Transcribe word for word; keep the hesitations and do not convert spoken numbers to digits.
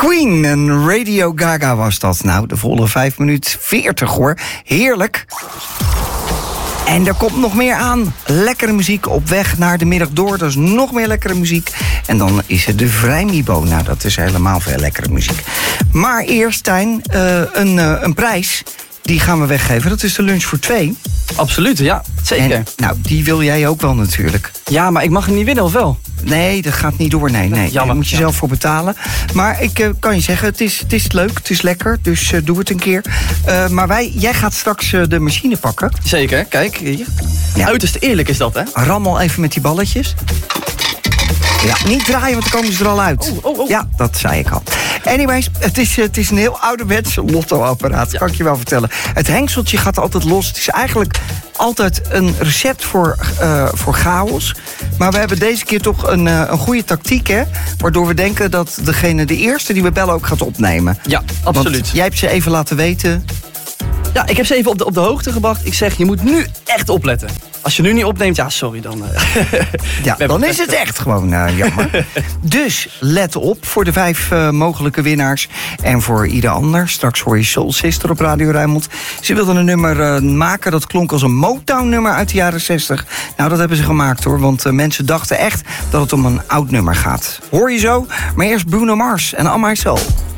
Queen en Radio Gaga was dat. Nou, de volle vijf minuten veertig hoor. Heerlijk. En er komt nog meer aan. Lekkere muziek op weg naar de middag door. Dat is nog meer lekkere muziek. En dan is het de Vrijmibo. Nou, dat is helemaal veel lekkere muziek. Maar eerst, Tijn, uh, een, uh, een prijs. Die gaan we weggeven. Dat is de lunch voor twee. Absoluut, ja. Zeker. En, nou, die wil jij ook wel natuurlijk. Ja, maar ik mag hem niet winnen, of wel? Nee, dat gaat niet door. Nee, nee. Daar moet je zelf voor betalen. Maar ik uh, kan je zeggen, het is, het is leuk, het is lekker. Dus uh, doe het een keer. Uh, maar wij, jij gaat straks uh, de machine pakken. Zeker, kijk. Hier. Ja. Uiterst eerlijk is dat, hè? Rammel even met die balletjes. Ja, niet draaien, want dan komen ze er al uit. Oh, oh, oh. Ja, dat zei ik al. Anyways, het is, het is een heel ouderwets lottoapparaat, ja. Kan ik je wel vertellen. Het hengseltje gaat altijd los. Het is eigenlijk altijd een recept voor, uh, voor chaos. Maar we hebben deze keer toch een, uh, een goede tactiek, hè? Waardoor we denken dat degene, de eerste die we bellen, ook gaat opnemen. Ja, absoluut. Want jij hebt ze even laten weten. Ja, ik heb ze even op de, op de hoogte gebracht. Ik zeg, je moet nu echt opletten. Als je nu niet opneemt, ja, sorry, dan... Uh, ja, dan is het echt gewoon uh, jammer. Dus let op voor de vijf uh, mogelijke winnaars. En voor ieder ander. Straks hoor je Soul Sister op Radio Rijnmond. Ze wilden een nummer uh, maken dat klonk als een Motown-nummer uit de jaren zestig. Nou, dat hebben ze gemaakt, hoor. Want uh, mensen dachten echt dat het om een oud nummer gaat. Hoor je zo? Maar eerst Bruno Mars en On My Soul.